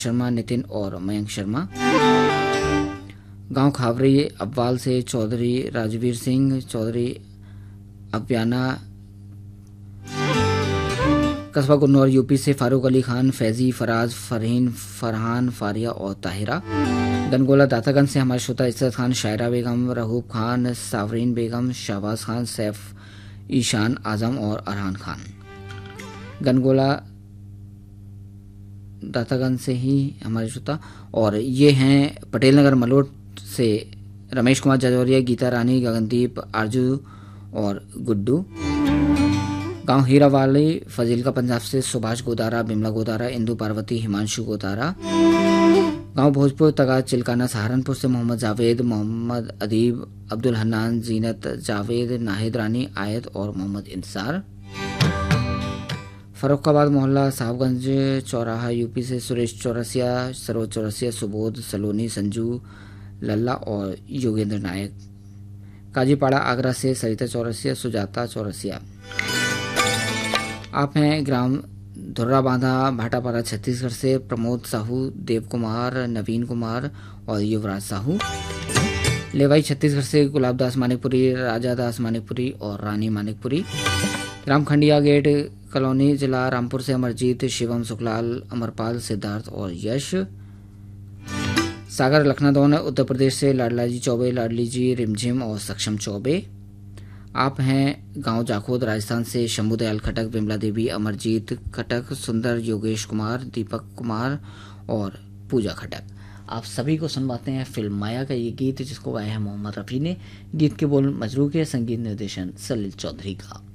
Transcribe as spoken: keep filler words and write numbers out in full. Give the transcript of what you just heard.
शर्मा, नितिन और मयंक शर्मा। गांव खावरी अब्वाल से चौधरी राजवीर सिंह, चौधरी अब्याना। कस्बा गुन्नौर यूपी से फारूक अली खान, फैजी, फराज, फरहीन, फरहान, फारिया और ताहिरा। गनगोला दातागंज से हमारे श्रोता इस्सत खान, शायरा बेगम, रहूब खान, सावरीन बेगम, शाहबाज खान, सैफ, ईशान आजम और अरहान खान। गनगोला दातागंज से ही हमारे श्रोता। और ये हैं पटेल नगर मलोट से रमेश कुमार जजौरिया, गीता रानी, गगनदीप, आरजू और गुड्डू। गांव हीरा वाली फजीलका पंजाब से सुभाष गोदारा, बिमला गोदारा, इंदु पार्वती, हिमांशु गोदारा। गांव भोजपुर तगाज चिलकाना सहारनपुर से मोहम्मद जावेद, मोहम्मद अदीब, अब्दुल हन्नान, जीनत जावेद, नाहिद रानी, आयत और मोहम्मद इंसार। फरुखाबाद मोहल्ला साहबगंज चौराहा यूपी से सुरेश चौरसिया, सरोज चौरसिया, सुबोध सलोनी, संजू लल्ला और योगेंद्र नायक। काजीपाड़ा आगरा से सरिता चौरसिया, सुजाता चौरसिया। आप हैं ग्राम धुर्रा बांधा भाटापारा छत्तीसगढ़ से प्रमोद साहू, देव कुमार, नवीन कुमार और युवराज साहू। लेवाई छत्तीसगढ़ से गुलाब दास मानिकपुरी, राजा दास मानिकपुरी और रानी मानिकपुरी। ग्राम खंडिया गेट कॉलोनी जिला रामपुर से अमरजीत, शिवम, सुखलाल, अमरपाल, सिद्धार्थ और यश। सागर लखनदौन उत्तर प्रदेश से लाडला जी चौबे, लाडली जी, रिमझिम और सक्षम चौबे। आप हैं गांव जाखोद राजस्थान से शंभू दयाल खटक, विमला देवी, अमरजीत खटक, सुंदर, योगेश कुमार, दीपक कुमार और पूजा खटक। आप सभी को सुनवाते हैं फिल्म माया का ये गीत, जिसको गाया है मोहम्मद रफ़ी ने। गीत के बोल मजरू के, संगीत निर्देशन सलील चौधरी का।